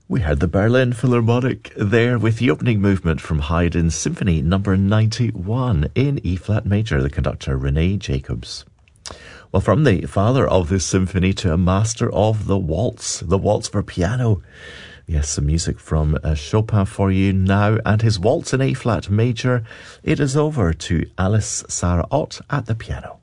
We heard the Berlin Philharmonic there with the opening movement from Haydn's Symphony number 91 in E-flat major, the conductor René Jacobs. Well, from the father of this symphony to a master of the waltz for piano. Yes, some music from Chopin for you now, and his waltz in A-flat major. It is over to Alice Sarah Ott at the piano.